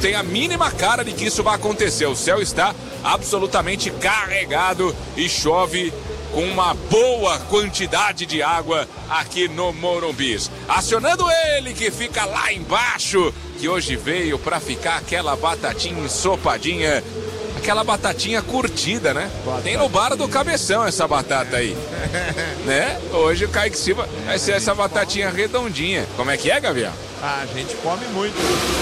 tem a mínima cara de que isso vai acontecer. O céu está absolutamente carregado e chove com uma boa quantidade de água aqui no Morumbi. Acionando ele que fica lá embaixo, que hoje veio para ficar aquela batatinha ensopadinha, aquela batatinha curtida, né? Tem no bar do Cabeção essa batata aí, né? Hoje o Kaique Silva vai ser essa batatinha redondinha. Como é que é, Gabriel? A gente come muito.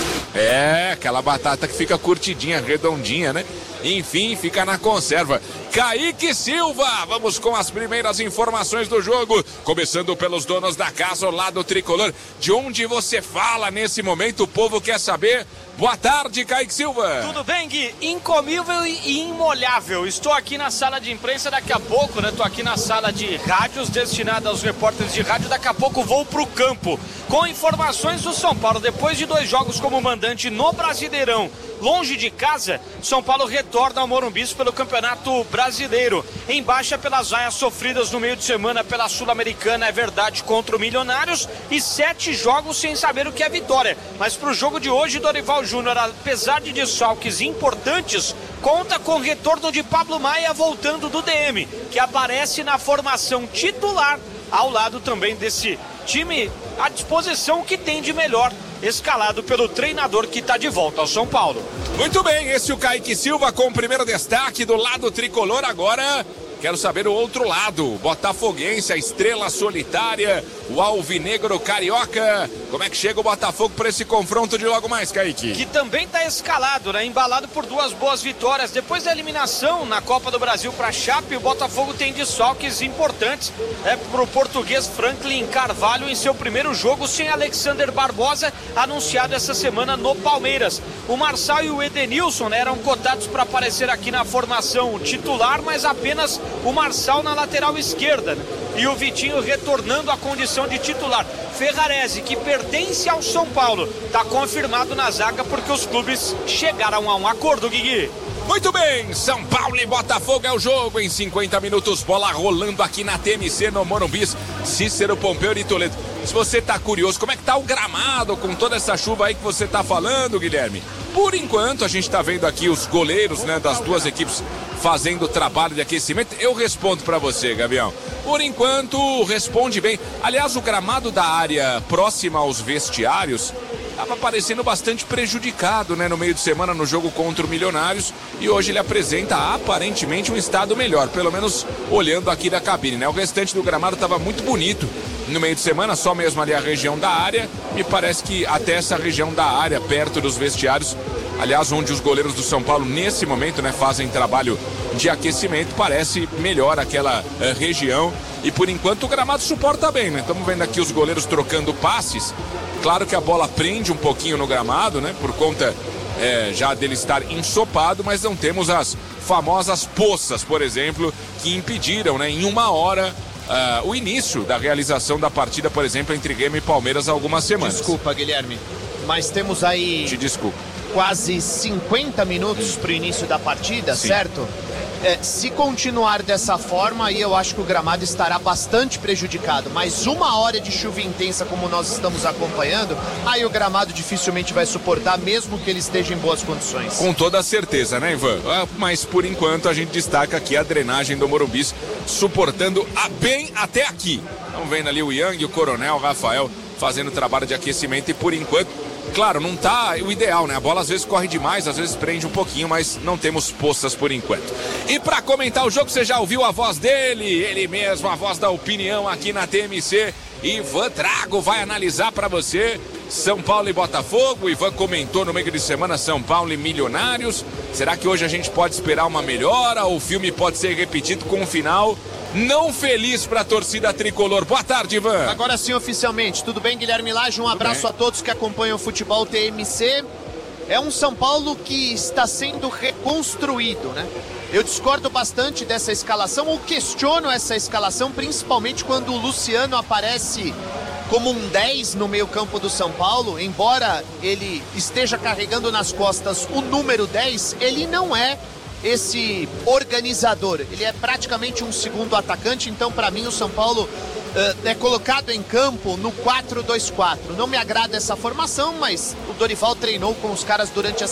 É, aquela batata que fica curtidinha, redondinha, né? Enfim, fica na conserva. Kaique Silva, vamos com as primeiras informações do jogo, começando pelos donos da casa, o lado tricolor. De onde você fala nesse momento? O povo quer saber. Boa tarde, Kaique Silva. Tudo bem, Gui? Incomível e imolhável. Estou aqui na sala de imprensa daqui a pouco, né? Estou aqui na sala de rádios destinada aos repórteres de rádio. Daqui a pouco vou para o campo com informações do São Paulo. Depois de 2 jogos como mandante no Brasileirão, longe de casa, São Paulo retorna ao Morumbi pelo Campeonato Brasileiro. Em baixa pelas vaias sofridas no meio de semana pela Sul-Americana, é verdade, contra o Milionários, e 7 jogos sem saber o que é vitória. Mas para o jogo de hoje, Dorival Júnior, apesar de desfalques importantes, conta com o retorno de Pablo Maia voltando do DM, que aparece na formação titular, ao lado também desse time à disposição que tem de melhor, escalado pelo treinador que está de volta ao São Paulo. Muito bem, esse é o Kaique Silva com o primeiro destaque do lado tricolor. Agora quero saber o outro lado, botafoguense, a estrela solitária, o alvinegro carioca. Como é que chega o Botafogo para esse confronto de logo mais, Kaique? Que também está escalado, né? Embalado por 2 boas vitórias. Depois da eliminação na Copa do Brasil para a Chape, o Botafogo tem desfalques importantes para o português Franklin Carvalho em seu primeiro jogo sem Alexander Barbosa, anunciado essa semana no Palmeiras. O Marçal e o Edenilson, né, eram cotados para aparecer aqui na formação titular, mas apenas o Marçal na lateral esquerda, né? E o Vitinho retornando à condição de titular. Ferrarese, que pertence ao São Paulo, está confirmado na zaga porque os clubes chegaram a um acordo, Guigui. Muito bem, São Paulo e Botafogo é o jogo em 50 minutos, bola rolando aqui na TMC no Morumbi, Cícero Pompeu de Toledo. Se você tá curioso, como é que tá o gramado com toda essa chuva aí que você tá falando, Guilherme? Por enquanto, a gente tá vendo aqui os goleiros, né, das duas equipes fazendo o trabalho de aquecimento. Eu respondo pra você, Gabriel. Por enquanto, responde bem. Aliás, o gramado da área próxima aos vestiários estava parecendo bastante prejudicado, né, no meio de semana no jogo contra o Milionários, e hoje ele apresenta aparentemente um estado melhor, pelo menos olhando aqui da cabine, né? O restante do gramado estava muito bonito no meio de semana, só mesmo ali a região da área. Me parece que até essa região da área, perto dos vestiários, aliás, onde os goleiros do São Paulo nesse momento, né, fazem trabalho de aquecimento, parece melhor aquela região, e por enquanto o gramado suporta bem, né? Estamos vendo aqui os goleiros trocando passes. Claro que a bola prende um pouquinho no gramado, né? Por conta já dele estar ensopado, mas não temos as famosas poças, por exemplo, que impediram, né, em 1 hora o início da realização da partida, por exemplo, entre Grêmio e Palmeiras há algumas semanas. Desculpa, Guilherme, mas temos aí... Te desculpa. Quase 50 minutos para o início da partida, sim, certo? Se continuar dessa forma, aí eu acho que o gramado estará bastante prejudicado. Mas 1 hora de chuva intensa, como nós estamos acompanhando, aí o gramado dificilmente vai suportar, mesmo que ele esteja em boas condições. Com toda certeza, né, Ivan? Mas por enquanto a gente destaca aqui a drenagem do Morumbi suportando bem até aqui. Estamos vendo ali o Yang, o Coronel, o Rafael fazendo trabalho de aquecimento, e por enquanto, claro, não tá o ideal, né? A bola às vezes corre demais, às vezes prende um pouquinho, mas não temos poças por enquanto. E para comentar o jogo, você já ouviu a voz dele, ele mesmo, a voz da opinião aqui na TMC. Ivan Drago vai analisar para você São Paulo e Botafogo. Ivan comentou no meio de semana São Paulo e Milionários. Será que hoje a gente pode esperar uma melhora, ou o filme pode ser repetido com um final não feliz para a torcida tricolor? Boa tarde, Ivan. Agora sim, oficialmente. Tudo bem, Guilherme Lage? Um abraço a todos que acompanham o futebol TMC. É um São Paulo que está sendo reconstruído, né? Eu discordo bastante dessa escalação, ou questiono essa escalação, principalmente quando o Luciano aparece como um 10 no meio-campo do São Paulo. Embora ele esteja carregando nas costas o número 10, ele não é esse organizador, ele é praticamente um segundo atacante. Então, para mim, o São Paulo é colocado em campo no 4-2-4. Não me agrada essa formação, mas o Dorival treinou com os caras durante a